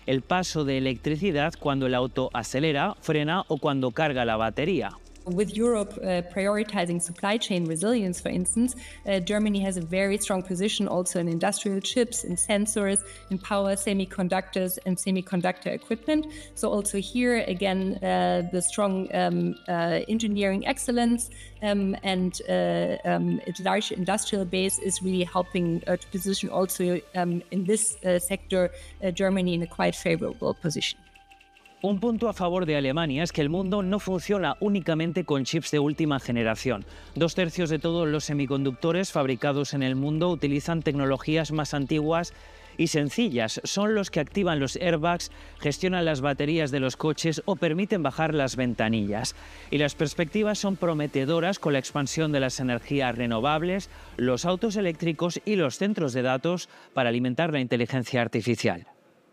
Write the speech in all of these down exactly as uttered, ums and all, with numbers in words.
el paso de electricidad cuando el auto acelera, frena o cuando carga la batería. With Europe uh, prioritizing supply chain resilience, for instance, uh, Germany has a very strong position also in industrial chips, in sensors, in power semiconductors and semiconductor equipment. So also here, again, uh, the strong um, uh, engineering excellence um, and uh, um, its large industrial base is really helping uh, to position also um, in this uh, sector uh, Germany in a quite favorable position. Un punto a favor de Alemania es que el mundo no funciona únicamente con chips de última generación. Dos tercios de todos los semiconductores fabricados en el mundo utilizan tecnologías más antiguas y sencillas. Son los que activan los airbags, gestionan las baterías de los coches o permiten bajar las ventanillas. Y las perspectivas son prometedoras con la expansión de las energías renovables, los autos eléctricos y los centros de datos para alimentar la inteligencia artificial.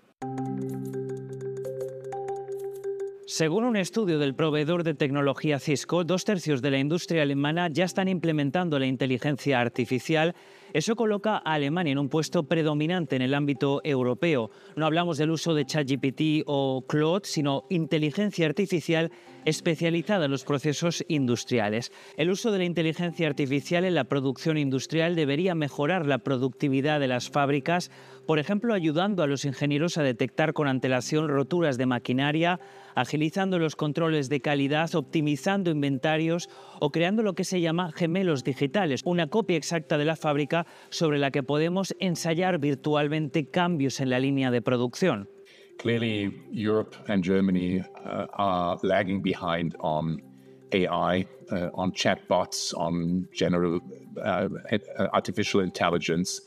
Según un estudio del proveedor de tecnología Cisco, dos tercios de la industria alemana ya están implementando la inteligencia artificial. Eso coloca a Alemania en un puesto predominante en el ámbito europeo. No hablamos del uso de ChatGPT o Claude, sino inteligencia artificial especializada en los procesos industriales. El uso de la inteligencia artificial en la producción industrial debería mejorar la productividad de las fábricas, por ejemplo, ayudando a los ingenieros a detectar con antelación roturas de maquinaria, agilizando los controles de calidad, optimizando inventarios o creando lo que se llama gemelos digitales, una copia exacta de la fábrica sobre la que podemos ensayar virtualmente cambios en la línea de producción. Clearly, Europe and Germany uh, are lagging behind on A I, uh, on chatbots, on general uh, artificial intelligence.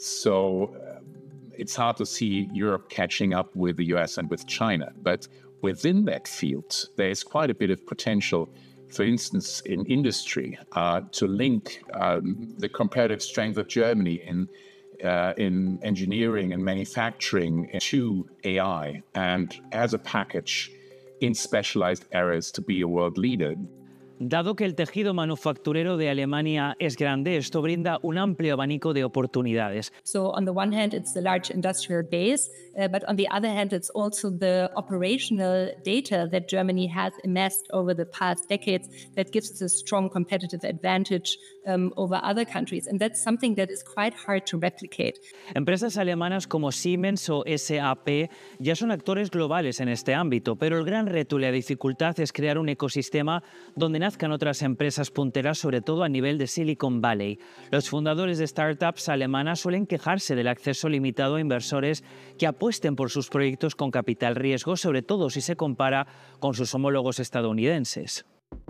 So uh, it's hard to see Europe catching up with the U S and with China. But within that field, there is quite a bit of potential, for instance, in industry, uh, to link um, the comparative strength of Germany in Uh, in engineering and manufacturing to A I, and as a package in specialized areas to be a world leader. Dado que el tejido manufacturero de Alemania es grande, esto brinda un amplio abanico de oportunidades. So on the one hand, it's the large industrial base, uh, but on the other hand, it's also the operational data that Germany has amassed over the past decades that gives us a strong competitive advantage um, over other countries. And that's something that is quite hard to replicate. Empresas alemanas como Siemens o S A P ya son actores globales en este ámbito, pero el gran reto y la dificultad es crear un ecosistema donde nazcan otras empresas punteras, sobre todo a nivel de Silicon Valley. Los fundadores de startups alemanas suelen quejarse del acceso limitado a inversores que apuesten por sus proyectos con capital riesgo, sobre todo si se compara con sus homólogos estadounidenses.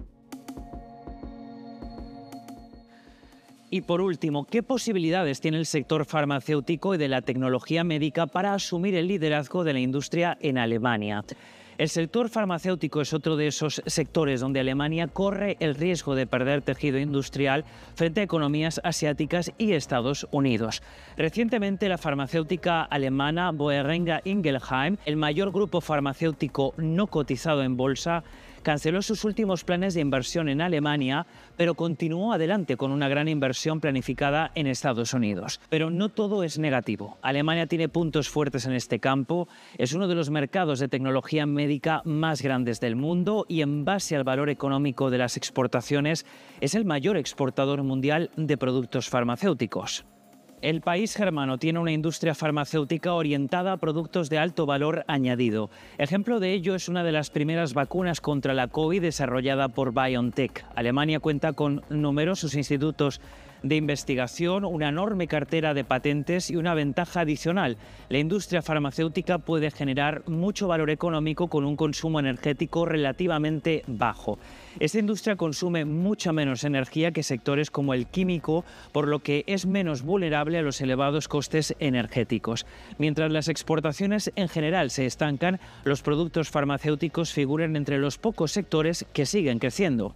Y por último, ¿qué posibilidades tiene el sector farmacéutico y de la tecnología médica para asumir el liderazgo de la industria en Alemania? El sector farmacéutico es otro de esos sectores donde Alemania corre el riesgo de perder tejido industrial frente a economías asiáticas y Estados Unidos. Recientemente, la farmacéutica alemana Boehringer Ingelheim, el mayor grupo farmacéutico no cotizado en bolsa, canceló sus últimos planes de inversión en Alemania, pero continuó adelante con una gran inversión planificada en Estados Unidos. Pero no todo es negativo. Alemania tiene puntos fuertes en este campo, es uno de los mercados de tecnología médica más grandes del mundo y en base al valor económico de las exportaciones es el mayor exportador mundial de productos farmacéuticos. El país germano tiene una industria farmacéutica orientada a productos de alto valor añadido. Ejemplo de ello es una de las primeras vacunas contra la COVID desarrollada por BioNTech. Alemania cuenta con numerosos institutos de investigación, una enorme cartera de patentes y una ventaja adicional. La industria farmacéutica puede generar mucho valor económico con un consumo energético relativamente bajo. Esta industria consume mucha menos energía que sectores como el químico, por lo que es menos vulnerable a los elevados costes energéticos. Mientras las exportaciones en general se estancan, los productos farmacéuticos figuran entre los pocos sectores que siguen creciendo.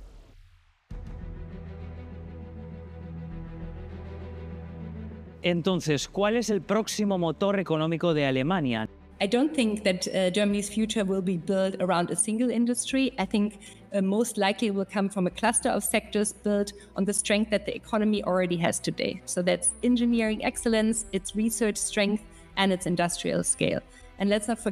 Entonces, ¿cuál es el próximo motor económico de Alemania? I don't think that uh, Germany's future will be built around a single industry. I think uh, most likely it will come from a cluster of sectors built on the strength that the economy already has today. So that's engineering excellence, its research strength, and its industrial scale. And let's not forget